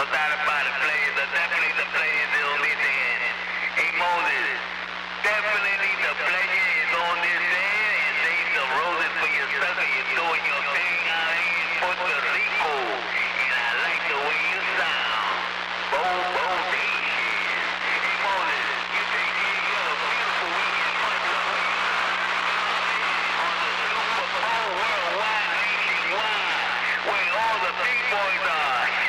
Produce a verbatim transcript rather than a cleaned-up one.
No doubt about it, players. Uh, definitely the players is on this end. Hey, Moses, definitely the pleasure is on this end, and say the roses for your sucker. You're doing your thing out here in Puerto Rico, and I like the way you sound. Boom, boom, beaches. Hey, Moses, you take care. You have a beautiful weekend. Much love to you. On the Super Bowl worldwide, nationwide, where all the big boys are.